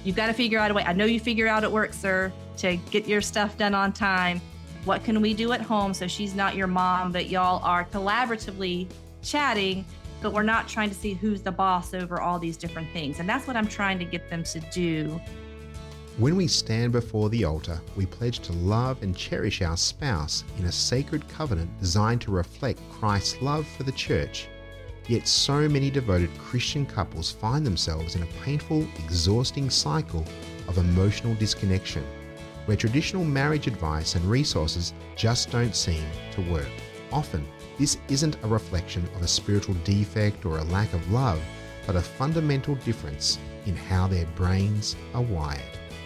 You've got to figure out a way. I know you figure out at work, sir, to get your stuff done on time. What can we do at home so she's not your mom, but y'all are collaboratively chatting, but we're not trying to see who's the boss over all these different things. And that's what I'm trying to get them to do. When we stand before the altar, we pledge to love and cherish our spouse in a sacred covenant designed to reflect Christ's love for the church. Yet so many devoted Christian couples find themselves in a painful, exhausting cycle of emotional disconnection, where traditional marriage advice and resources just don't seem to work. Often, this isn't a reflection of a spiritual defect or a lack of love, but a fundamental difference in how their brains are wired.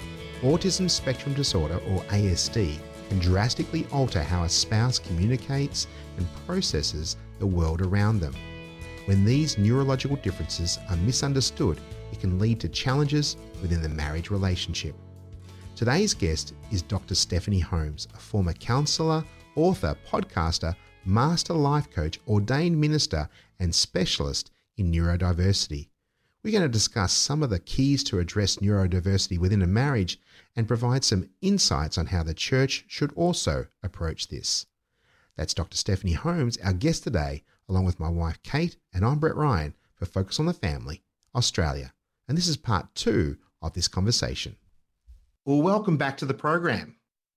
Autism spectrum disorder, or ASD, can drastically alter how a spouse communicates and processes the world around them. When these neurological differences are misunderstood, it can lead to challenges within the marriage relationship. Today's guest is Dr. Stephanie Holmes, a former counsellor, author, podcaster, master life coach, ordained minister, and specialist in neurodiversity. We're going to discuss some of the keys to address neurodiversity within a marriage and provide some insights on how the church should also approach this. That's Dr. Stephanie Holmes, our guest today, along with my wife Kate, and I'm Brett Ryan for Focus on the Family, Australia. And this is part 2 of this conversation. Well, welcome back to the program.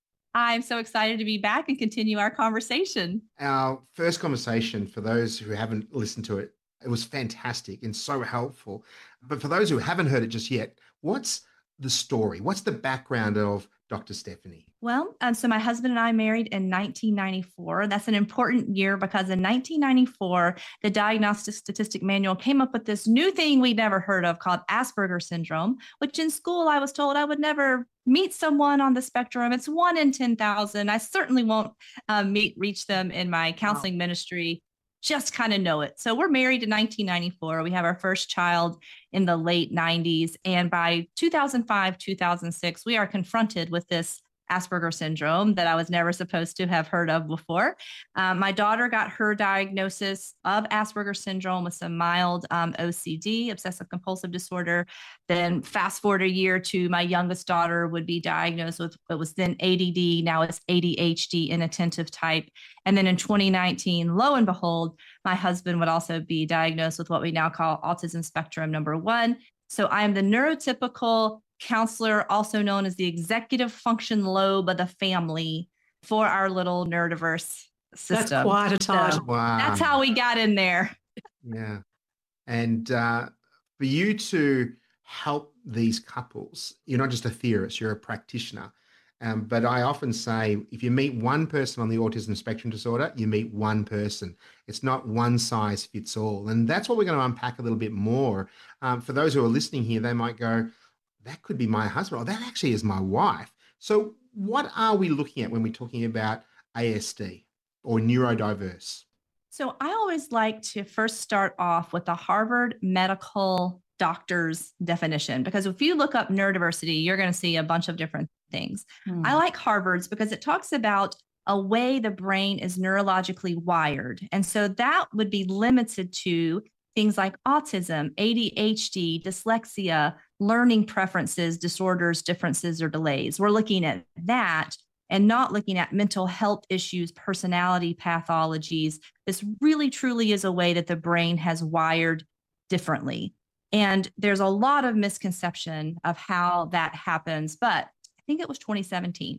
I'm so excited to be back and continue our conversation. Our first conversation, for those who haven't listened to it, it was fantastic and so helpful. But for those who haven't heard it just yet, what's the story? What's the background of Dr. Stephanie? Well, so my husband and I married in 1994. That's an important year because in 1994, the Diagnostic Statistic Manual came up with this new thing we'd never heard of called Asperger's syndrome, which in school I was told I would never meet someone on the spectrum. It's 1 in 10,000. I certainly won't reach them in my counseling ministry. Just kind of know it. So we're married in 1994. We have our first child in the late 90s. And by 2005, 2006, we are confronted with this Asperger's syndrome that I was never supposed to have heard of before. My daughter got her diagnosis of Asperger's syndrome with some mild OCD, obsessive compulsive disorder. Then fast forward a year to my youngest daughter would be diagnosed with what was then ADD. Now it's ADHD, inattentive type. And then in 2019, lo and behold, my husband would also be diagnosed with what we now call autism spectrum number 1. So I am the neurotypical counselor, also known as the executive function lobe of the family for our little neurodiverse system. That's quite a title. So Wow. that's how we got in there. Yeah. And for you to help these couples, you're not just a theorist, you're a practitioner. But I often say, if you meet one person on the autism spectrum disorder, you meet one person. It's not one size fits all. And that's what we're going to unpack a little bit more. For those who are listening here, they might go, that could be my husband, or that actually is my wife. So what are we looking at when we're talking about ASD or neurodiverse? So I always like to first start off with the Harvard Medical Doctor's definition, because if you look up neurodiversity, you're going to see a bunch of different things. I like Harvard's because it talks about a way the brain is neurologically wired. And so that would be limited to things like autism, ADHD, dyslexia, learning preferences, disorders, differences, or delays. We're looking at that and not looking at mental health issues, personality pathologies. This really, truly is a way that the brain has wired differently. And there's a lot of misconception of how that happens. But I think it was 2017.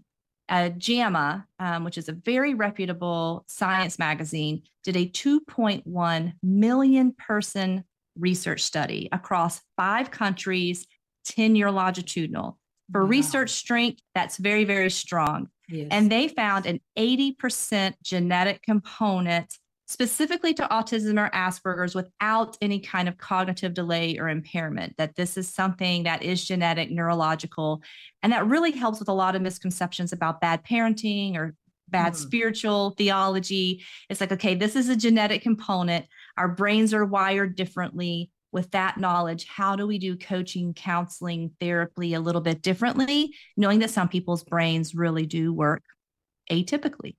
JAMA, which is a very reputable science magazine, did a 2.1 million person research study across 5 countries, 10-year longitudinal. For research strength, that's very, very strong. Yes. And they found an 80% genetic component specifically to autism or Asperger's without any kind of cognitive delay or impairment, that this is something that is genetic, neurological. And that really helps with a lot of misconceptions about bad parenting or bad spiritual theology. It's like, okay, this is a genetic component. Our brains are wired differently. With that knowledge, how do we do coaching, counseling, therapy a little bit differently, knowing that some people's brains really do work atypically?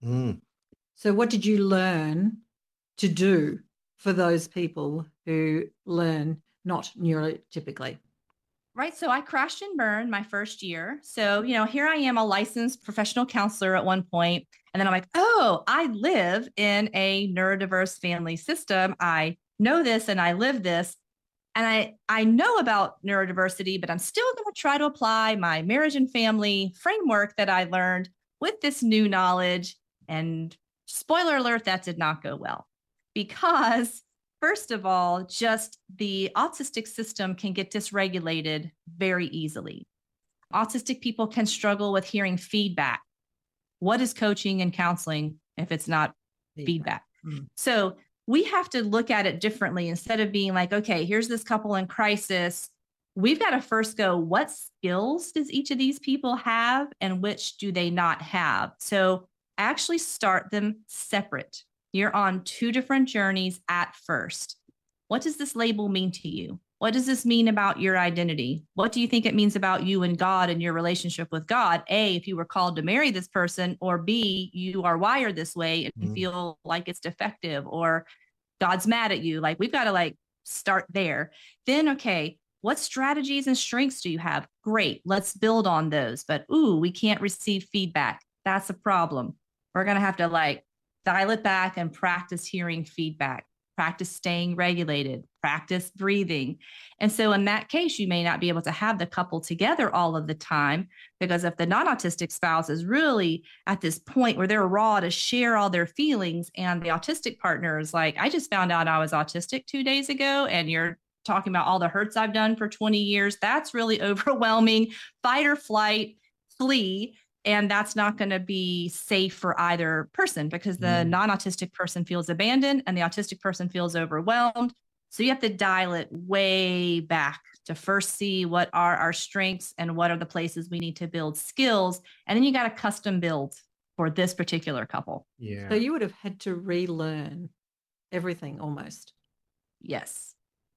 So what did you learn to do for those people who learn not neurotypically? Right. So I crashed and burned my first year. So, here I am, a licensed professional counselor at one point, and then I'm like, oh, I live in a neurodiverse family system. I know this and I live this. And I know about neurodiversity, but I'm still going to try to apply my marriage and family framework that I learned with this new knowledge. And spoiler alert, that did not go well because, first of all, just the autistic system can get dysregulated very easily. Autistic people can struggle with hearing feedback. What is coaching and counseling if it's not feedback? So we have to look at it differently. Instead of being like, okay, here's this couple in crisis. We've got to first go, what skills does each of these people have and which do they not have? So actually start them separate. You're on two different journeys at first. What does this label mean to you? What does this mean about your identity? What do you think it means about you and God and your relationship with God? A, if you were called to marry this person, or B, you are wired this way and feel like it's defective or God's mad at you. Like, we've got to start there. Then, okay, what strategies and strengths do you have? Great. Let's build on those. But, we can't receive feedback. That's a problem. We're going to have to dial it back and practice hearing feedback. Practice staying regulated, practice breathing. And so in that case, you may not be able to have the couple together all of the time, because if the non-autistic spouse is really at this point where they're raw to share all their feelings, and the autistic partner is like, I just found out I was autistic 2 days ago, and you're talking about all the hurts I've done for 20 years. That's really overwhelming. Fight or flight, flee. And that's not going to be safe for either person, because the non-autistic person feels abandoned and the autistic person feels overwhelmed. So you have to dial it way back to first see what are our strengths and what are the places we need to build skills. And then you got to custom build for this particular couple. Yeah. So you would have had to relearn everything almost. Yes.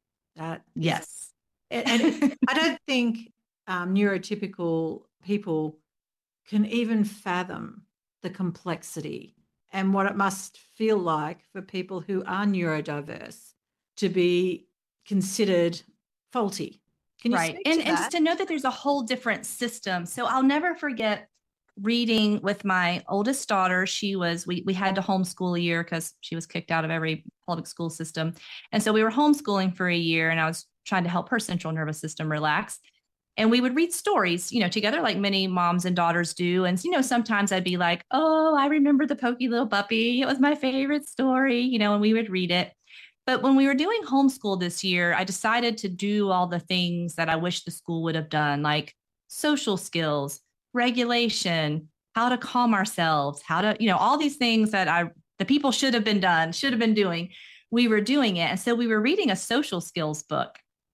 Yes. And I don't think neurotypical people can even fathom the complexity and what it must feel like for people who are neurodiverse to be considered faulty. Can you speak to that? And just to know that there's a whole different system. So I'll never forget reading with my oldest daughter. We had to homeschool a year because she was kicked out of every public school system. And so we were homeschooling for a year, and I was trying to help her central nervous system relax. And we would read stories, together, like many moms and daughters do. And, sometimes I'd be like, oh, I remember the Pokey Little Puppy. It was my favorite story, and we would read it. But when we were doing homeschool this year, I decided to do all the things that I wish the school would have done, like social skills, regulation, how to calm ourselves, how to, all these things that the people should have been doing. We were doing it. And so we were reading a social skills book.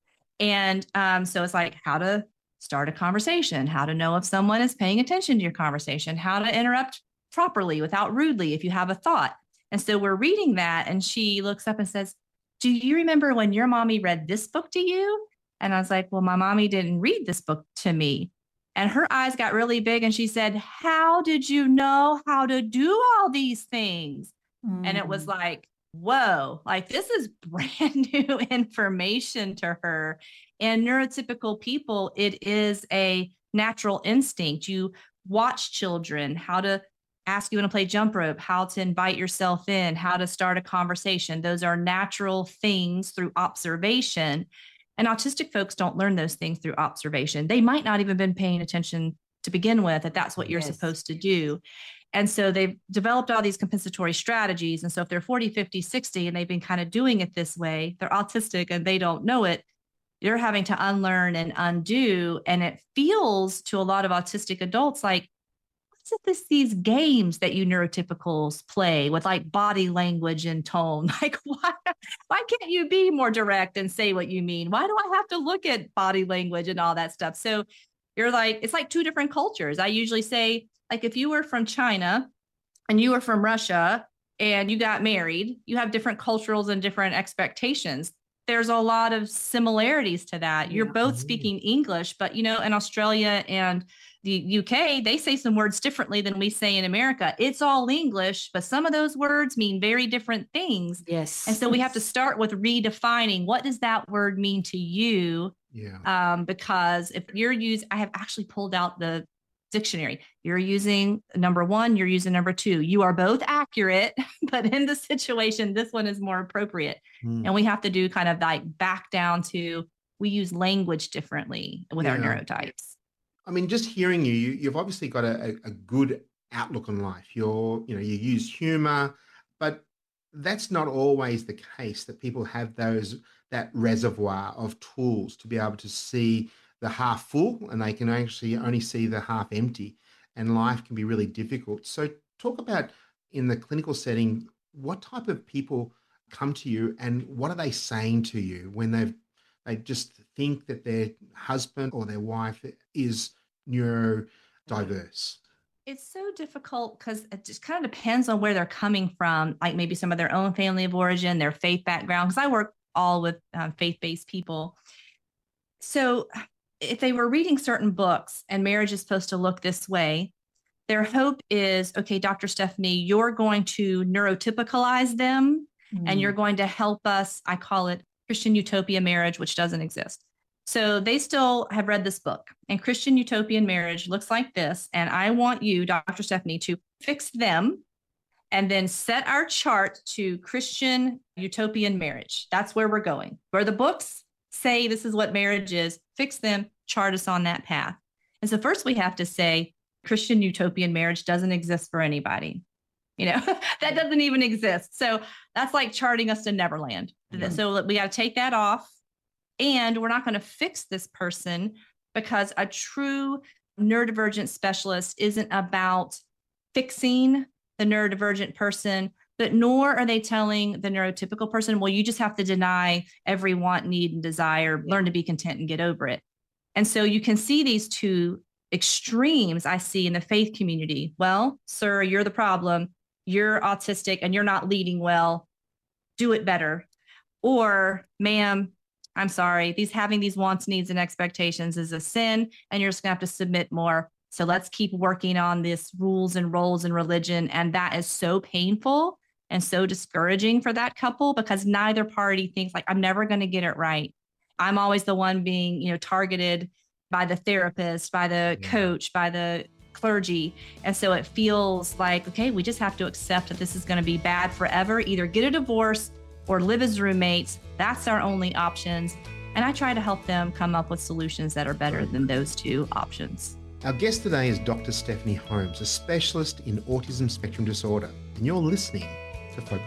And so it's like how to start a conversation, how to know if someone is paying attention to your conversation, how to interrupt properly without rudely if you have a thought. And so we're reading that, and she looks up and says, do you remember when your mommy read this book to you? And I was like, well, my mommy didn't read this book to me. And her eyes got really big, and she said, how did you know how to do all these things? And it was like, whoa, this is brand new information to her. And neurotypical people, it is a natural instinct. You watch children, how to ask you want to play jump rope, how to invite yourself in, how to start a conversation. Those are natural things through observation. And autistic folks don't learn those things through observation. They might not even been paying attention to begin with, that that's what you're supposed to do. And so they've developed all these compensatory strategies. And so if they're 40, 50, 60, and they've been kind of doing it this way, they're autistic and they don't know it, you're having to unlearn and undo. And it feels to a lot of autistic adults like, what's it, these games that you neurotypicals play with body language and tone? Why can't you be more direct and say what you mean? Why do I have to look at body language and all that stuff? So you're it's like two different cultures. I usually say, if you were from China and you were from Russia and you got married, you have different cultures and different expectations. There's a lot of similarities to that. You're both speaking English, but in Australia and the UK, they say some words differently than we say in America. It's all English, but some of those words mean very different things. Yes. And so we have to start with redefining, what does that word mean to you? Yeah. Because if you're using, I have actually pulled out the dictionary. You're using number one, you're using number two. You are both accurate, but in the situation, this one is more appropriate. And we have to do kind of like back down to, we use language differently with our neurotypes. I mean, just hearing you've obviously got a good outlook on life. You use humor, but that's not always the case, that people have that reservoir of tools to be able to see the half full, and they can actually only see the half empty, and life can be really difficult. So talk about, in the clinical setting, what type of people come to you and what are they saying to you when they just think that their husband or their wife is neurodiverse? It's so difficult because it just kind of depends on where they're coming from, like maybe some of their own family of origin, their faith background, because I work all with faith-based people. So if they were reading certain books and marriage is supposed to look this way, their hope is, okay, Dr. Stephanie, you're going to neurotypicalize them and you're going to help us. I call it Christian utopia marriage, which doesn't exist. So they still have read this book, and Christian utopian marriage looks like this. And I want you, Dr. Stephanie, to fix them and then set our chart to Christian utopian marriage. That's where we're going. Where the books say this is what marriage is, fix them, chart us on that path. And so first we have to say Christian utopian marriage doesn't exist for anybody. That doesn't even exist. So that's like charting us to Neverland. So we got to take that off. And we're not going to fix this person, because a true neurodivergent specialist isn't about fixing the neurodivergent person, but nor are they telling the neurotypical person, well, you just have to deny every want, need, and desire, learn to be content and get over it. And so you can see these two extremes I see in the faith community. Well, sir, you're the problem. You're autistic and you're not leading well. Do it better. Or, ma'am, I'm sorry, having these wants, needs, and expectations is a sin, and you're just going to have to submit more. So let's keep working on this rules and roles in religion. And that is so painful and so discouraging for that couple, because neither party thinks like, I'm never going to get it right. I'm always the one being, targeted by the therapist, by the coach, by the clergy. And so it feels like, okay, we just have to accept that this is going to be bad forever. Either get a divorce or live as roommates. That's our only options. And I try to help them come up with solutions that are better than those two options. Our guest today is Dr. Stephanie Holmes, a specialist in autism spectrum disorder, and you're listening to Focus